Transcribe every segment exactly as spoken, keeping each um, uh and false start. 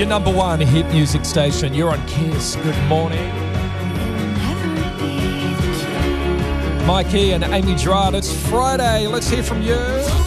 Your number one hit music station. You're on Kiss. Good morning. Mikey and Amy Gerard. It's Friday. Let's hear from you.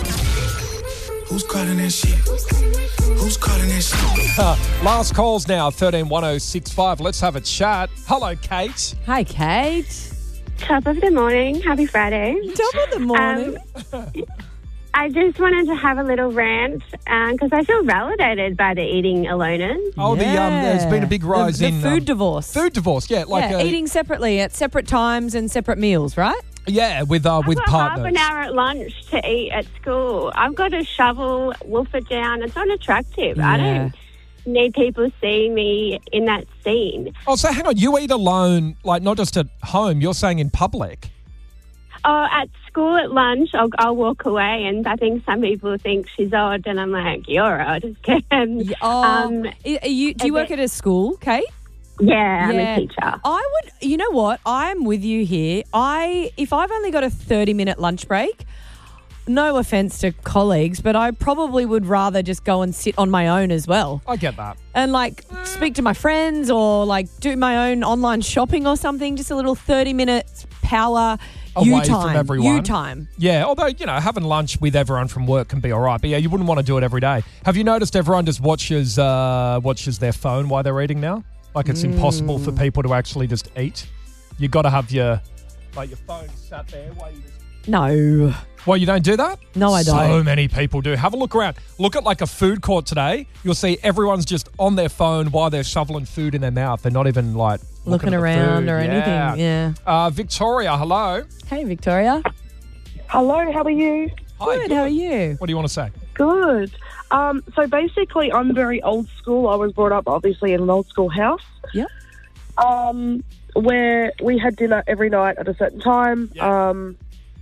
Who's calling that shit? Who's calling that shit? Uh, last calls now, thirteen one oh six five. Let's have a chat. Hello, Kate. Hi, Kate. Top of the morning. Happy Friday. Top of the morning. Um, I just wanted to have a little rant because I feel validated by the eating aloners. Oh, the um, there's been a big rise the, the in food um, divorce. Food divorce, yeah, like yeah, uh, eating separately at separate times and separate meals, right? yeah, with uh, with I've got partners. half an hour at lunch to eat at school. I've got to shovel, wolf it down. It's not attractive. I Yeah. don't need people seeing me in that scene. Oh, so hang on, you eat alone, like not just at home. You're saying in public. Oh, at school at lunch, I'll, I'll walk away, and I think some people think she's odd, and I'm like, you're odd. Um, Yeah, Oh, um, are you, do you a work bit- at a school, Kate? yeah, I'm a teacher. I would, you know what? I'm with you here. I, if I've only got a thirty minute lunch break, no offense to colleagues, but I probably would rather just go and sit on my own as well. I get that. And like speak to my friends or like do my own online shopping or something. Just a little thirty minutes power Away you from time. everyone. You time. Yeah, although, you know, having lunch with everyone from work can be all right. But, yeah, you wouldn't want to do it every day. Have you noticed everyone just watches uh, watches their phone while they're eating now? Like it's impossible for people to actually just eat. You got to have your, like, your phone sat there while you just... No. Well, you don't do that? No, I So don't. many people do. Have a look around. Look at like a food court today. You'll see everyone's just on their phone while they're shoveling food in their mouth. They're not even like Looking looking, at the around food. or Yeah. anything. Yeah. Uh, Victoria, hello. Hey, Victoria. Hello, how are you? Hi, Good. How are you? What do you want to say? Good. Um, so basically, I'm very old school. I was brought up, obviously, in an old school house. Yep. Um, where we had dinner every night at a certain time. Yeah. Um,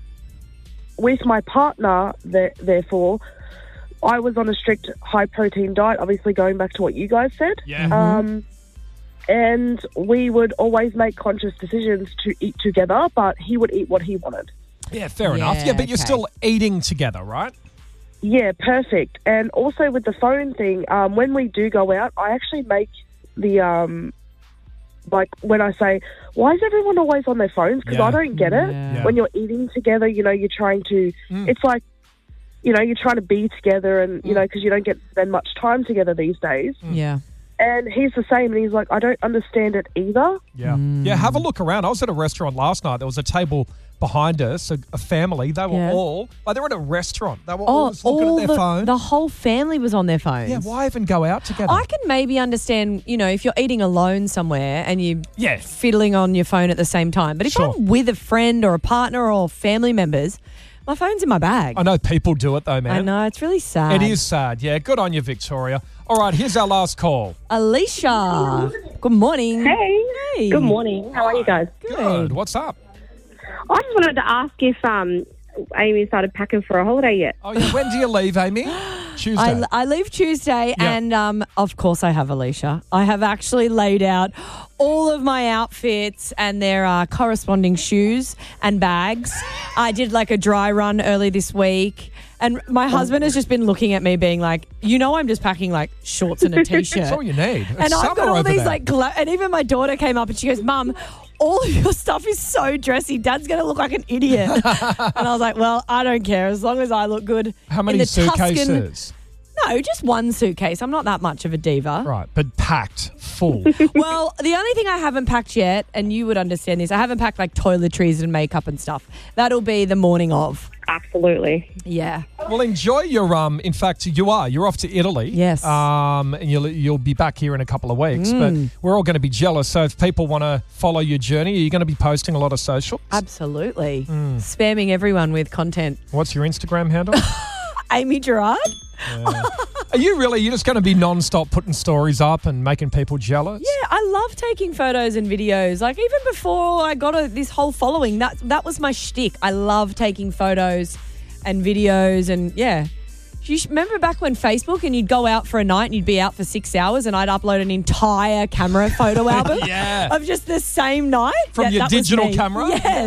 with my partner, there, therefore, I was on a strict high-protein diet, obviously going back to what you guys said. Yeah. Um, and we would always make conscious decisions to eat together, but he would eat what he wanted. Yeah, fair Yeah, enough. Yeah, but you're okay. still eating together, right? Yeah, perfect. And also with the phone thing, um, when we do go out, I actually make the, um, like when I say, why is everyone always on their phones? Because Yeah. I don't get it. Yeah. When you're eating together, you know, you're trying to, Mm. it's like, you know, you're trying to be together and, you know, because you don't get to spend much time together these days. Yeah. And he's the same, and he's like, I don't understand it either. Yeah. Mm. Yeah, have a look around. I was at a restaurant last night. There was a table behind us, a, a family. They were Yeah. all, like, they were at a restaurant. They were all Oh, just looking all at their the, phone. the whole family was on their phones. Yeah, why even go out together? I can maybe understand, you know, if you're eating alone somewhere and you're Yeah. fiddling on your phone at the same time. But if Sure. I'm with a friend or a partner or family members, my phone's in my bag. I know people do it though, man. I know, it's really sad. It is sad. Yeah, good on you, Victoria. All right, here's our last call. Alicia, good morning. Hey. Hey. Good morning. How are you guys? Good. What's up? I just wanted to ask if um, Amy started packing for a holiday yet. Oh, yeah. When do you leave, Amy? Tuesday. I, I leave Tuesday, and um, of course I have Alicia. I have actually laid out all of my outfits and their uh, corresponding shoes and bags. I did like a dry run early this week, and my husband has just been looking at me being like, you know, I'm just packing like shorts and a t-shirt. That's all you need. It's And I've summer got all over these there. like, gla- and even my daughter came up and she goes, Mum, all of your stuff is so dressy. Dad's going to look like an idiot. And I was like, well, I don't care as long as I look good. How in many the suitcases? Tuscan- no, just one suitcase. I'm not that much of a diva. Right, but packed, full. Well, the only thing I haven't packed yet, and you would understand this, I haven't packed like toiletries and makeup and stuff. That'll be the morning of. Absolutely. Yeah. Well, enjoy your um. In fact, you are. You're off to Italy. Yes. Um, and you'll you'll be back here in a couple of weeks. Mm. But we're all going to be jealous. So if people want to follow your journey, are you going to be posting a lot of socials? Absolutely. Mm. Spamming everyone with content. What's your Instagram handle? Amy Gerard? Yeah. Are you really? You're just going to be non-stop putting stories up and making people jealous? Yeah, I love taking photos and videos. Like even before I got a, this whole following, that that was my shtick. I love taking photos and videos, and yeah. You sh- remember back when Facebook and you'd go out for a night and you'd be out for six hours and I'd upload an entire camera photo album Yeah. of just the same night? From Yeah, your that was digital me. camera? Yes.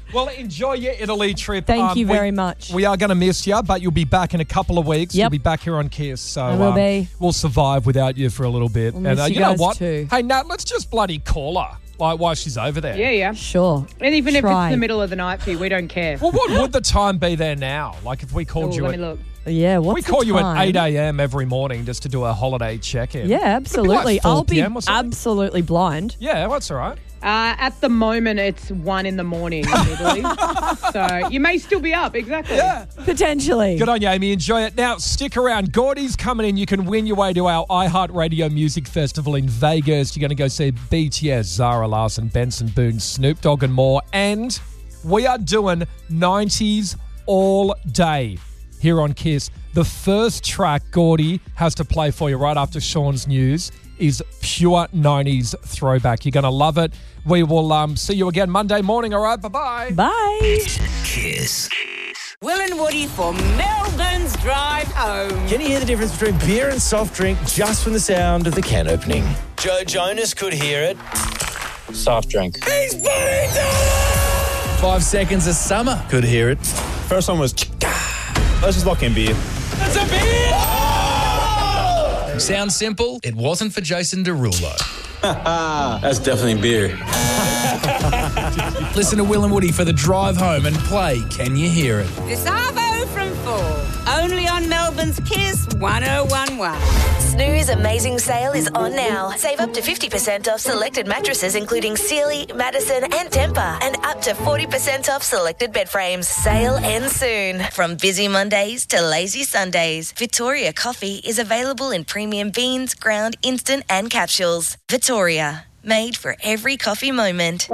Well, enjoy your Italy trip. Thank you we- very much. We are going to miss you, but you'll be back in a couple of weeks. Yep. You'll be back here on Kiss. So I will um, be. we'll survive without you for a little bit. We'll miss and uh, you you know guys what? too. Hey, Nat, let's just bloody call her like while she's over there. Yeah, yeah. Sure. And even if Try. it's the middle of the night for you, we don't care. Well, what would the time be there now? Like if we called Ooh, you let at, me look. Yeah, what's we the call you time? at eight a.m. every morning just to do a holiday check-in. Yeah, Would it be like absolutely. four I'll be p.m. or something? absolutely blind. Yeah, that's all right. Uh, at the moment, it's one in the morning in Italy. So you may still be up, exactly. Yeah. Potentially. Good on you, Amy. Enjoy it. Now, stick around. Gordy's coming in. You can win your way to our iHeartRadio Music Festival in Vegas. You're going to go see B T S, Zara Larsson, Benson Boone, Snoop Dogg and more. And we are doing nineties all day here on Kiss. The first track Gordy has to play for you right after Sean's news is pure nineties throwback. You're going to love it. We will um, see you again Monday morning. All right, bye-bye. Bye. Kiss. Will and Woody for Melbourne's drive home. Can you hear the difference between beer and soft drink just from the sound of the can opening? Joe Jonas could hear it. Soft drink. He's putting down! Five Seconds of Summer could hear it. First one was... Let's just lock in beer. That's a beer! Sounds simple. It wasn't for Jason Derulo. That's definitely beer. Listen to Will and Woody for the drive home and play Can You Hear It? This Arvo from four. Only on Melbourne's Kiss one oh one one. Snooze Amazing Sale is on now. Save up to fifty percent off selected mattresses including Sealy, Madison and Tempur, and up to forty percent off selected bed frames. Sale ends soon. From busy Mondays to lazy Sundays, Victoria Coffee is available in premium beans, ground, instant and capsules. Victoria, made for every coffee moment.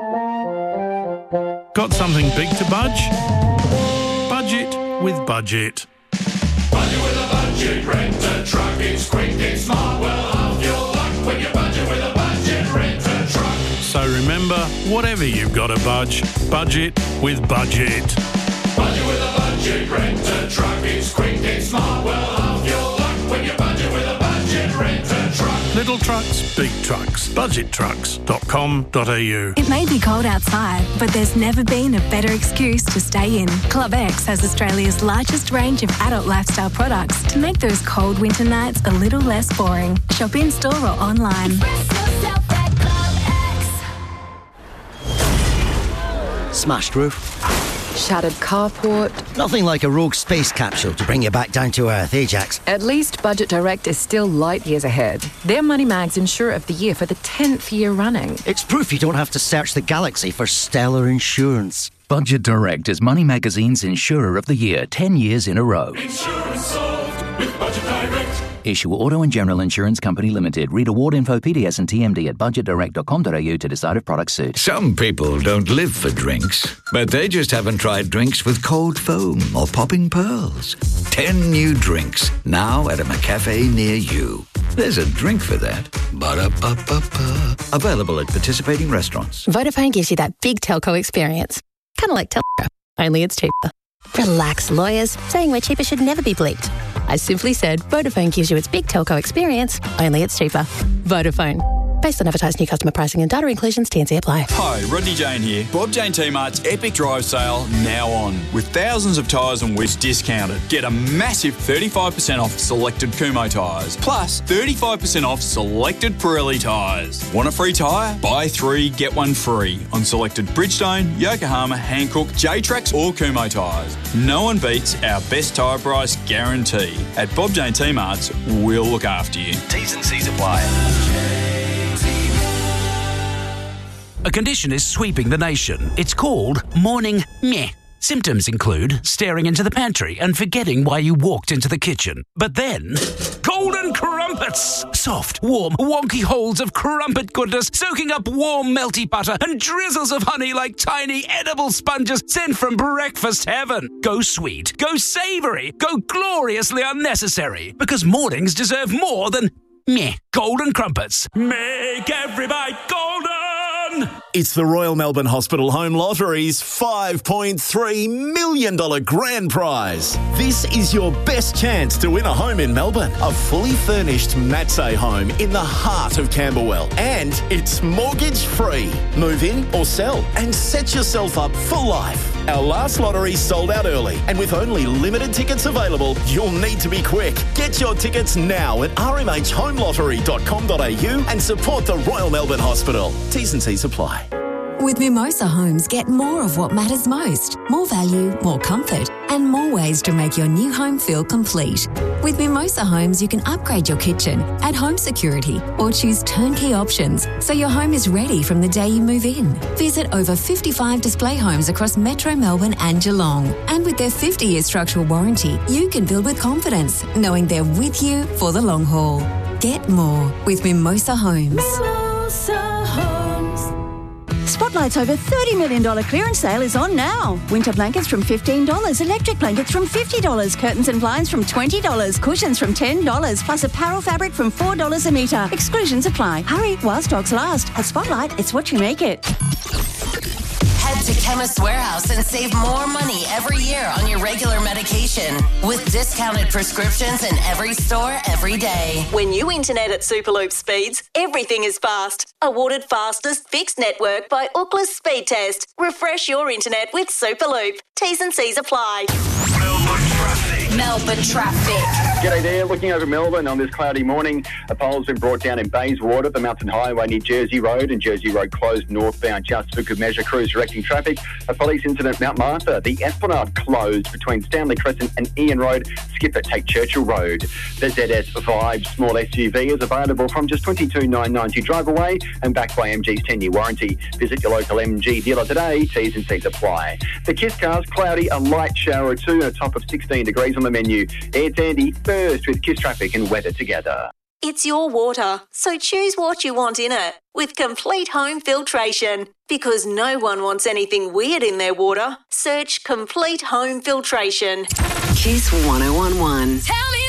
Got something big to budge? Budget with Budget. Budget with a budget, rent a truck. It's quick, it's smart, well half your luck when you budget with a budget, rent a truck. So remember, whatever you've got to budge, budget with Budget. Budget with a budget, rent a truck. It's quick, it's smart, well half your luck when you budget with a budget, rent a truck. Little trucks, big trucks, budget trucks dot com dot a u. It may be cold outside, but there's never been a better excuse to stay in. Club X has Australia's largest range of adult lifestyle products to make those cold winter nights a little less boring. Shop in store or online. Smashed roof. Shattered carport. Nothing like a rogue space capsule to bring you back down to earth, Ajax. At least Budget Direct is still light years ahead. They're Money Mag's Insurer of the Year for the tenth year running. It's proof you don't have to search the galaxy for stellar insurance. Budget Direct is Money Magazine's Insurer of the Year ten years in a row. Insurance solved with Budget Direct. Issue Auto and General Insurance Company Limited. Read award info, P D S and T M D at budget direct dot com dot a u to decide if products suit. Some people don't live for drinks, but they just haven't tried drinks with cold foam or popping pearls. Ten new drinks, now at a McCafe near you. There's a drink for that. Ba-da-ba-ba-ba. Available at participating restaurants. Vodafone gives you that big telco experience. Kind of like telco, only it's cheaper. Relax, lawyers. Saying we're cheaper should never be bleeped. I simply said Vodafone gives you its big telco experience, only it's cheaper. Vodafone. Based on advertised new customer pricing and data inclusions, T N C apply. Hi, Rodney Jane here. Bob Jane T-Mart's Epic Drive Sale now on. With thousands of tyres and wheels discounted. Get a massive thirty-five percent off selected Kumo tyres. Plus thirty-five percent off selected Pirelli tyres. Want a free tyre? Buy three, get one free on selected Bridgestone, Yokohama, Hankook, J-Trax or Kumo tyres. No one beats our best tyre price guarantee. At Bob Jane T-Mart's, we'll look after you. T's and C's apply. A condition is sweeping the nation. It's called morning meh. Symptoms include staring into the pantry and forgetting why you walked into the kitchen. But then, golden crumpets! Soft, warm, wonky holes of crumpet goodness soaking up warm, melty butter and drizzles of honey like tiny edible sponges sent from breakfast heaven. Go sweet, go savoury, go gloriously unnecessary. Because mornings deserve more than meh. Golden crumpets. Make every bite golden! It's the Royal Melbourne Hospital Home Lottery's five point three million dollars grand prize. This is your best chance to win a home in Melbourne. A fully furnished Matsay home in the heart of Camberwell. And it's mortgage free. Move in or sell and set yourself up for life. Our last lottery sold out early, and with only limited tickets available, you'll need to be quick. Get your tickets now at r m h home lottery dot com dot a u and support the Royal Melbourne Hospital. T's and C's apply. With Mimosa Homes, get more of what matters most. More value, more comfort, and more ways to make your new home feel complete. With Mimosa Homes, you can upgrade your kitchen, add home security, or choose turnkey options so your home is ready from the day you move in. Visit over fifty-five display homes across Metro Melbourne and Geelong. And with their fifty-year structural warranty, you can build with confidence, knowing they're with you for the long haul. Get more with Mimosa Homes. Mimosa Homes. Spotlight's over thirty million dollars clearance sale is on now. Winter blankets from fifteen dollars, electric blankets from fifty dollars, curtains and blinds from twenty dollars, cushions from ten dollars, plus apparel fabric from four dollars a metre. Exclusions apply. Hurry while stocks last. At Spotlight, it's what you make it. Head to Chemist Warehouse and save more money every year on your regular medication with discounted prescriptions in every store every day. When you internet at Superloop speeds, everything is fast. Awarded fastest fixed network by Ookla Speed Test. Refresh your internet with Superloop. T's and C's apply. Melbourne traffic. G'day there. Looking over Melbourne on this cloudy morning, a pole's been brought down in Bayswater, the Mountain Highway near Jersey Road, and Jersey Road closed northbound just for good measure. Crews directing traffic. A police incident at Mount Martha. The Esplanade closed between Stanley Crescent and Ian Road. Skip at Take Churchill Road. The Z S Vibe small S U V is available from just twenty-two thousand nine hundred ninety drive away and backed by M G's ten-year warranty. Visit your local M G dealer today. T's and C's apply. The Kiss Cars, cloudy, a light shower or two, and a top of sixteen degrees on the menu. It's Andy, first with Kiss Traffic and weather together. It's your water, so choose what you want in it with complete home filtration. Because no one wants anything weird in their water. Search Complete Home Filtration. Kiss one oh one one. Tell me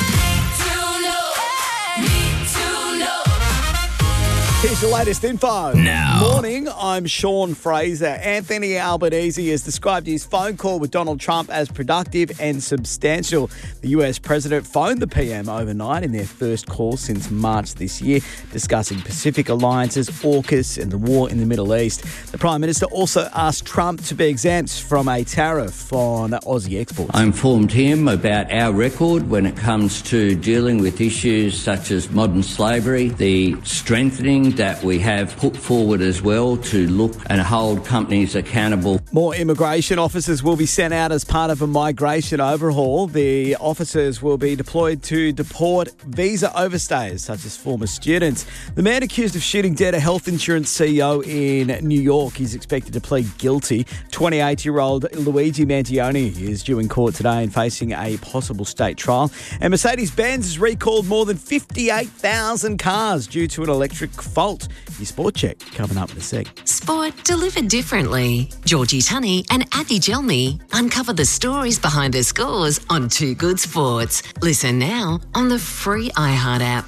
Here's your latest info. Now. Morning, I'm Sean Fraser. Anthony Albanese has described his phone call with Donald Trump as productive and substantial. The U S president phoned the P M overnight in their first call since March this year, discussing Pacific alliances, AUKUS and the war in the Middle East. The Prime Minister also asked Trump to be exempt from a tariff on Aussie exports. I informed him about our record when it comes to dealing with issues such as modern slavery, the strengthening that we have put forward as well to look and hold companies accountable. More immigration officers will be sent out as part of a migration overhaul. The officers will be deployed to deport visa overstayers, such as former students. The man accused of shooting dead a health insurance C E O in New York is expected to plead guilty. twenty-eight-year-old Luigi Mantione is due in court today and facing a possible state trial. And Mercedes-Benz has recalled more than fifty-eight thousand cars due to an electric fault. Your Sport Check coming up in a sec. Sport delivered differently. Georgie Tunney and Addy Gelmi uncover the stories behind the scores on Two Good Sports. Listen now on the free iHeart app.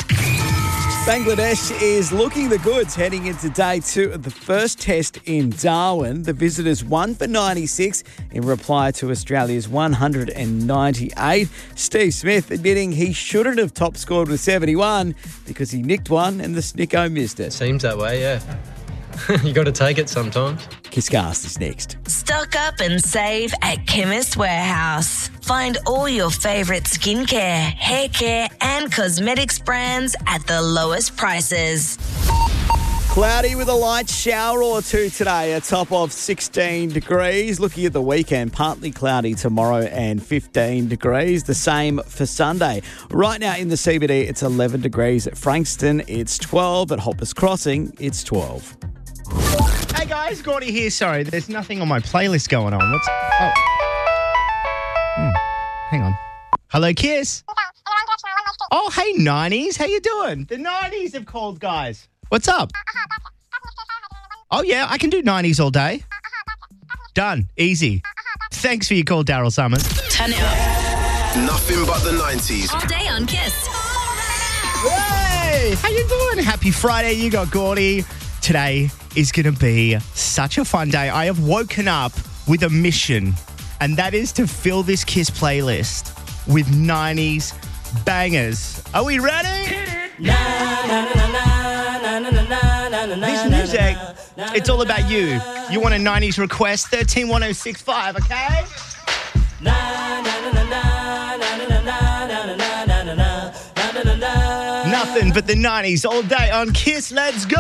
Bangladesh is looking the goods heading into day two of the first test in Darwin. The visitors won for ninety-six in reply to Australia's one hundred ninety-eight. Steve Smith admitting he shouldn't have top scored with seventy-one because he nicked one and the Snicko missed it. Seems that way, yeah. You got to take it sometimes. Kisscast is next. Stock up and save at Chemist Warehouse. Find all your favourite skincare, hair care and cosmetics brands at the lowest prices. Cloudy with a light shower or two today, a top of sixteen degrees. Looking at the weekend, partly cloudy tomorrow and fifteen degrees. The same for Sunday. Right now in the C B D, it's eleven degrees. At Frankston, it's twelve. At Hoppers Crossing, it's twelve. Hey guys, Gordy here. Sorry, there's nothing on my playlist going on. What's... Oh. Hmm. Hang on. Hello, Kiss. Oh, hey, nineties. How you doing? The nineties have called, guys. What's up? Oh, yeah, I can do nineties all day. Done. Easy. Thanks for your call, Daryl Summers. Turn it up. Nothing but the nineties. All day on Kiss. Hey, how you doing? Happy Friday. You got Gordy. Today is going to be such a fun day. I have woken up with a mission, and that is to fill this Kiss playlist with nineties bangers. Are we ready? This music, it's all about you. You want a nineties request? one three one oh six five, okay? Nothing but the nineties all day on Kiss. Let's go!